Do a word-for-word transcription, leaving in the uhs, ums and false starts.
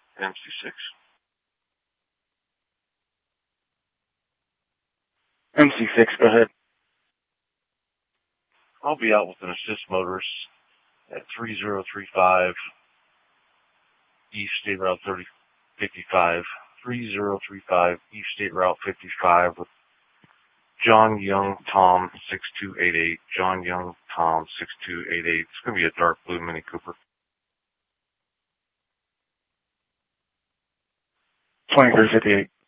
M C six. M C six, go ahead. I'll be out with an assist motorist at three zero three five East State Route thirty fifty-five. three zero three five East State Route fifty-five with John Young Tom six two eight eight. John Young Tom six two eight eight. It's going to be a dark blue Mini Cooper. twenty-three fifty-eight.